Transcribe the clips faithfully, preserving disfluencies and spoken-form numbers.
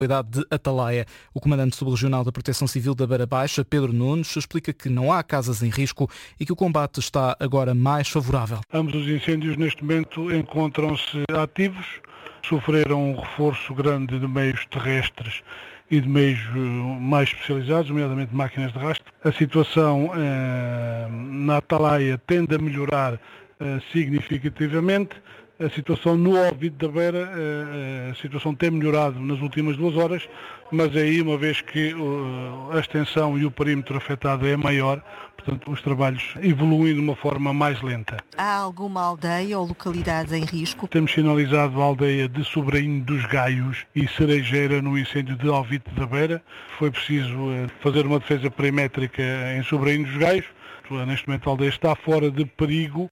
de Atalaia. O comandante subregional da Proteção Civil da Beira Baixa, Pedro Nunes, explica que não há casas em risco e que o combate está agora mais favorável. Ambos os incêndios neste momento encontram-se ativos, sofreram um reforço grande de meios terrestres e de meios mais especializados, nomeadamente máquinas de rastro. A situação eh, na Atalaia tende a melhorar eh, significativamente. A situação no Óbido da Beira, a situação tem melhorado nas últimas duas horas, mas aí, uma vez que a extensão e o perímetro afetado é maior, portanto, os trabalhos evoluem de uma forma mais lenta. Há alguma aldeia ou localidade em risco? Temos sinalizado a aldeia de Sobrainho dos Gaios e Cerejeira no incêndio de Alvite da Beira. Foi preciso fazer uma defesa perimétrica em Sobrainho dos Gaios. Neste momento a aldeia está fora de perigo.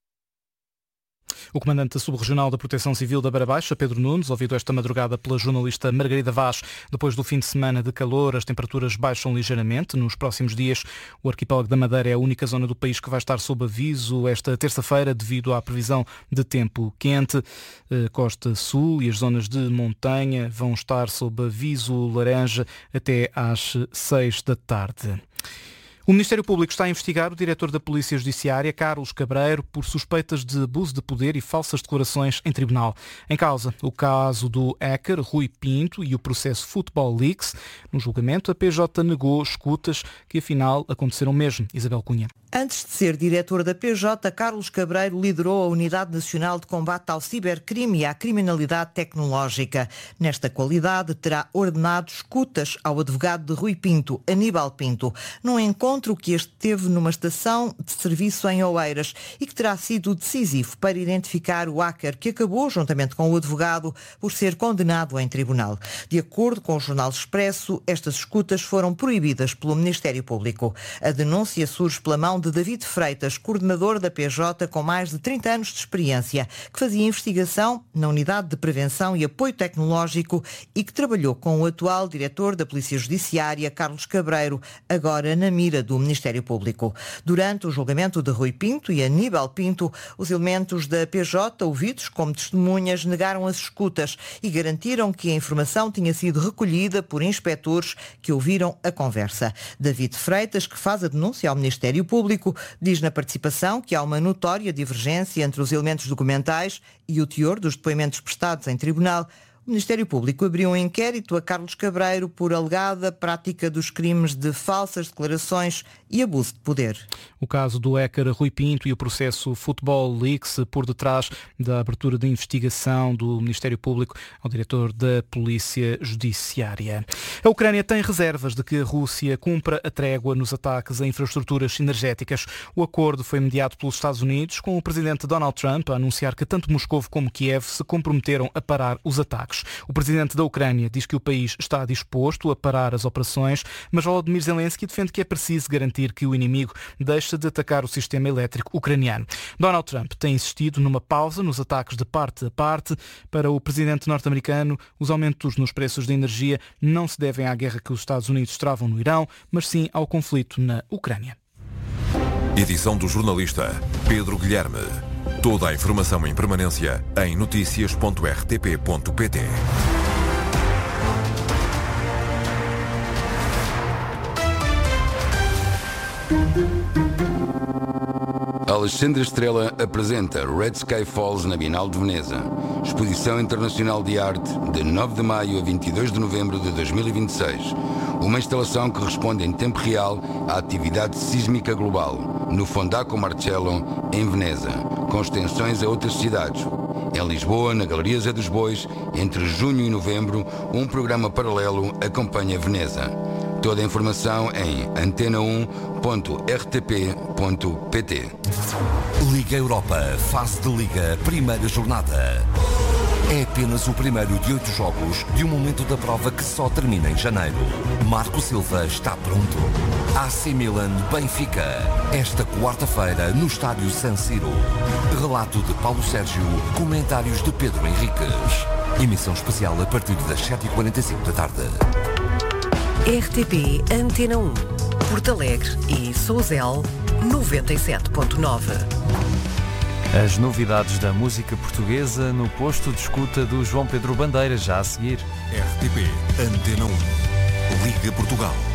O comandante subregional da Proteção Civil da Beira Baixa, Pedro Nunes, ouvido esta madrugada pela jornalista Margarida Vaz. Depois do fim de semana de calor, as temperaturas baixam ligeiramente. Nos próximos dias, o arquipélago da Madeira é a única zona do país que vai estar sob aviso esta terça-feira devido à previsão de tempo quente. Costa Sul e as zonas de montanha vão estar sob aviso laranja até às seis da tarde. O Ministério Público está a investigar o diretor da Polícia Judiciária, Carlos Cabreiro, por suspeitas de abuso de poder e falsas declarações em tribunal. Em causa, o caso do hacker Rui Pinto e o processo Football Leaks. No julgamento, a P J negou escutas que, afinal, aconteceram mesmo. Isabel Cunha. Antes de ser diretor da P J, Carlos Cabreiro liderou a Unidade Nacional de Combate ao Cibercrime e à Criminalidade Tecnológica. Nesta qualidade, terá ordenado escutas ao advogado de Rui Pinto, Aníbal Pinto, num encontro que este teve numa estação de serviço em Oeiras e que terá sido decisivo para identificar o hacker que acabou, juntamente com o advogado, por ser condenado em tribunal. De acordo com o Jornal Expresso, estas escutas foram proibidas pelo Ministério Público. A denúncia surge pela mão de David Freitas, coordenador da P J com mais de trinta anos de experiência, que fazia investigação na Unidade de Prevenção e Apoio Tecnológico e que trabalhou com o atual diretor da Polícia Judiciária, Carlos Cabreiro, agora na mira do Ministério Público. Durante o julgamento de Rui Pinto e Aníbal Pinto, os elementos da P J, ouvidos como testemunhas, negaram as escutas e garantiram que a informação tinha sido recolhida por inspectores que ouviram a conversa. David Freitas, que faz a denúncia ao Ministério Público, diz na participação que há uma notória divergência entre os elementos documentais e o teor dos depoimentos prestados em tribunal. O Ministério Público abriu um inquérito a Carlos Cabreiro por alegada prática dos crimes de falsas declarações e abuso de poder. O caso do hacker Rui Pinto e o processo Football Leaks por detrás da abertura de investigação do Ministério Público ao diretor da Polícia Judiciária. A Ucrânia tem reservas de que a Rússia cumpra a trégua nos ataques a infraestruturas energéticas. O acordo foi mediado pelos Estados Unidos, com o presidente Donald Trump a anunciar que tanto Moscovo como Kiev se comprometeram a parar os ataques. O presidente da Ucrânia diz que o país está disposto a parar as operações, mas Volodymyr Zelensky defende que é preciso garantir que o inimigo deixe de atacar o sistema elétrico ucraniano. Donald Trump tem insistido numa pausa nos ataques de parte a parte. Para o presidente norte-americano, os aumentos nos preços de energia não se devem à guerra que os Estados Unidos travam no Irão, mas sim ao conflito na Ucrânia. Edição do jornalista Pedro Guilherme. Toda a informação em permanência em notícias ponto r t p ponto p t. Alexandre Estrela apresenta Red Sky Falls na Bienal de Veneza. Exposição Internacional de Arte de nove de maio a vinte e dois de novembro de dois mil e vinte e seis. Uma instalação que responde em tempo real à atividade sísmica global, no Fondaco Marcello, em Veneza, com extensões a outras cidades. Em Lisboa, na Galeria Zé dos Bois, entre junho e novembro, um programa paralelo acompanha Veneza. Toda a informação em antena um ponto r t p ponto p t. Liga Europa, fase de Liga, primeira jornada. É apenas o primeiro de oito jogos de um momento da prova que só termina em janeiro. Marco Silva está pronto. A C Milan Benfica, esta quarta-feira no estádio San Siro. Relato de Paulo Sérgio, comentários de Pedro Henriques. Emissão especial a partir das sete e quarenta e cinco da tarde. R T P Antena um, Porto Alegre e Sousel noventa e sete ponto nove. As novidades da música portuguesa no posto de escuta do João Pedro Bandeira, já a seguir. R T P Antena um. Liga Portugal.